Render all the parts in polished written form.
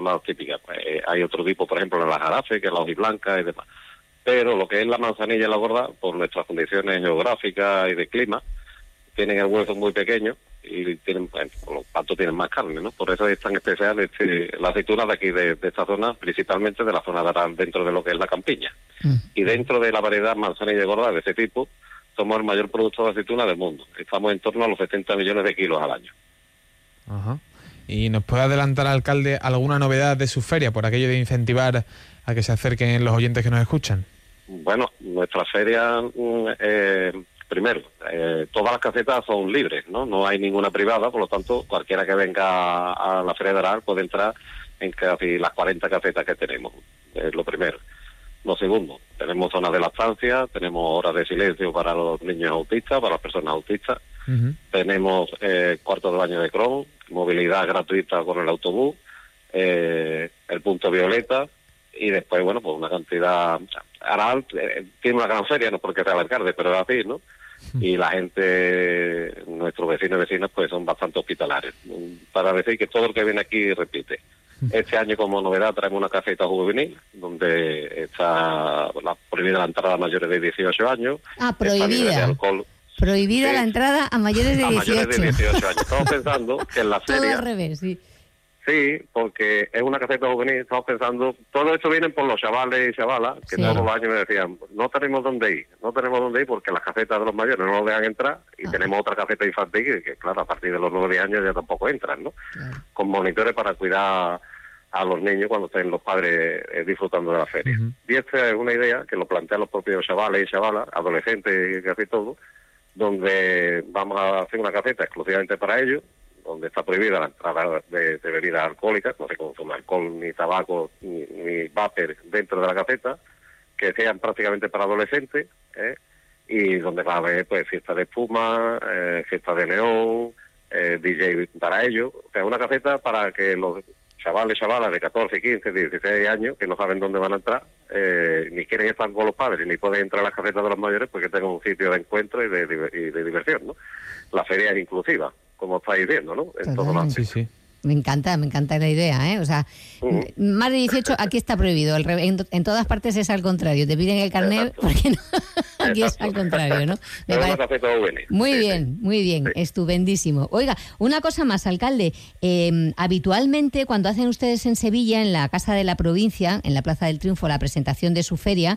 más típicas. Hay otro tipo, por ejemplo, la jarafe, que es la hojiblanca y demás. Pero lo que es la manzanilla y la gorda, por nuestras condiciones geográficas y de clima, tienen el hueso muy pequeño y tienen, bueno, por lo tanto tienen más carne, ¿no? Por eso es tan especial la aceituna de aquí, de esta zona, principalmente de la zona de Aral, dentro de lo que es la campiña. Y dentro de la variedad manzanilla y gorda de ese tipo, somos el mayor productor de aceituna del mundo. Estamos en torno a los 70 millones de kilos al año. Ajá. ¿Y nos puede adelantar, alcalde, alguna novedad de su feria, por aquello de incentivar a que se acerquen los oyentes que nos escuchan? Bueno, nuestra feria, primero, todas las casetas son libres, ¿no? No hay ninguna privada, por lo tanto, cualquiera que venga a la Feria de Aral puede entrar en casi las 40 casetas que tenemos, es lo primero. Lo segundo, tenemos zonas de lactancia, tenemos horas de silencio para los niños autistas, para las personas autistas, tenemos cuartos de baño de Crohn, movilidad gratuita con el autobús, el punto violeta, y después, bueno, pues una cantidad... Aral tiene una gran feria, no porque sea el alcalde, pero es así, ¿no? Y la gente, nuestros vecinos y vecinas, pues son bastante hospitalarios, para decir que todo el que viene aquí repite. Este año, como novedad, traemos una caseta juvenil, donde está prohibida la entrada a mayores de 18 años. Ah, prohibida. De alcohol. Prohibida Sí. La entrada a mayores de 18. A mayores de 18 años. Estamos pensando que en la feria... Todo al revés, sí. Sí, porque es una caseta juvenil, estamos pensando... Todo esto viene por los chavales y chavalas, que Sí. todos los años me decían, no tenemos dónde ir porque las casetas de los mayores no nos dejan entrar, y tenemos otra caseta infantil que, claro, a partir de los 9 años ya tampoco entran, ¿no? Claro. Con monitores para cuidar a los niños cuando estén los padres disfrutando de la feria. Y esta es una idea que lo plantean los propios chavales y chavalas, adolescentes y casi todo, donde vamos a hacer una caseta exclusivamente para ellos, donde está prohibida la entrada de bebidas alcohólicas, no se consume alcohol, ni tabaco, ni vapor dentro de la caseta, que sean prácticamente para adolescentes, y donde va a haber pues fiesta de espuma, fiesta de neón, DJ para ellos. O sea, una caseta para que los chavales, chavalas de 14, 15, 16 años, que no saben dónde van a entrar, ni quieren estar con los padres, ni pueden entrar a las casetas de los mayores, porque tengan un sitio de encuentro y de diversión, ¿no? La feria es inclusiva, como estáis viendo, ¿no? En todos los Sí, sí. Me encanta la idea, ¿eh? O sea, más de 18 aquí está prohibido. En todas partes es al contrario. Te piden el carnet. Exacto. Porque no, aquí es al contrario, ¿no? Es una caseta juvenil. Muy Sí, bien, muy bien, Sí. estupendísimo. Oiga, una cosa más, alcalde. Habitualmente, cuando hacen ustedes en Sevilla, en la Casa de la Provincia, en la Plaza del Triunfo, la presentación de su feria,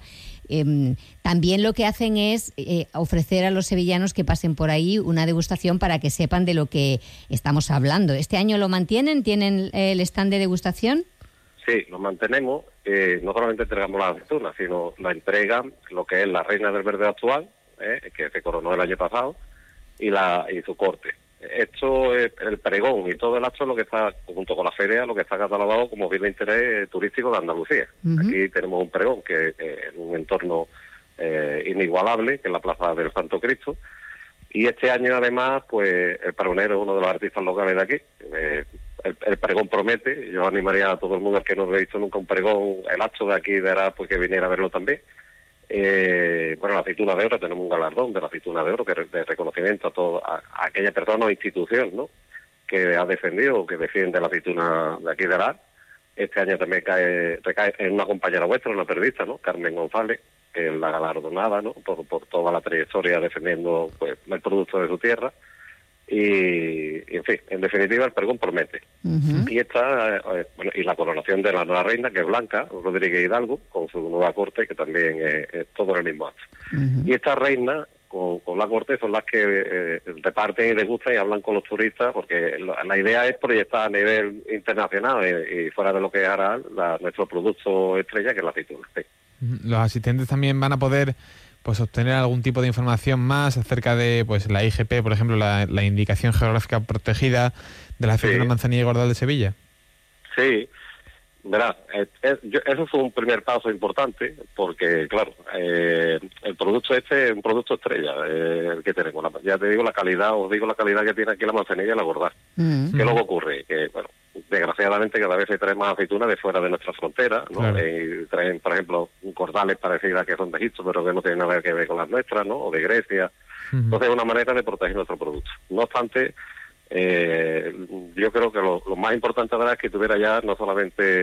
también lo que hacen es ofrecer a los sevillanos que pasen por ahí una degustación para que sepan de lo que estamos hablando. ¿Este año lo mantienen? ¿Tienen el stand de degustación? Sí, lo mantenemos. No solamente entregamos la aceituna, sino la entrega, lo que es la reina del verde actual, que se coronó el año pasado, y su corte. Esto es el pregón y todo el acto, lo que está, junto con la feria, lo que está catalogado como bien de interés turístico de Andalucía. Aquí tenemos un pregón que es un entorno inigualable, que es la Plaza del Santo Cristo. Y este año, además, pues el pregonero es uno de los artistas locales de aquí. El pregón promete. Yo animaría a todo el mundo que no ha visto nunca un pregón, el acto de aquí de Aral, pues que viniera a verlo también. Bueno, la aceituna de oro, tenemos un galardón de la aceituna de oro, que es de reconocimiento a aquella persona o institución, ¿no?, que ha defendido o que defiende la aceituna de aquí de Aral. Este año también recae en una compañera vuestra, una periodista, ¿no?, Carmen González, que es la galardonada, ¿no?, por toda la trayectoria defendiendo pues el producto de su tierra. Y en fin, en definitiva, el pregón promete. Y bueno, y la coronación de la nueva reina, que es Blanca Rodríguez Hidalgo, con su nueva corte, que también es todo en el mismo acto. Y esta reina, con la corte, son las que reparten y degustan y hablan con los turistas, porque la idea es proyectar a nivel internacional y fuera de lo que es Aral, nuestro producto estrella, que es la aceituna. Sí. Los asistentes también van a poder pues obtener algún tipo de información más acerca de pues la IGP, por ejemplo, la indicación geográfica protegida de la aceituna manzanilla y gorda de Sevilla. Sí, verá, eso fue un primer paso importante, porque claro, el producto este es un producto estrella, el que tenemos. Ya te digo la calidad, que tiene aquí la manzanilla y la gorda. ¿Qué luego ocurre? Que bueno, desgraciadamente cada vez se trae más aceitunas de fuera de nuestra frontera, ¿no? Claro. Traen, por ejemplo, cordales parecidas que son de Egipto, pero que no tienen nada que ver con las nuestras, ¿no?, o de Grecia. Entonces es una manera de proteger nuestro producto. No obstante, yo creo que lo más importante ahora es que tuviera ya no solamente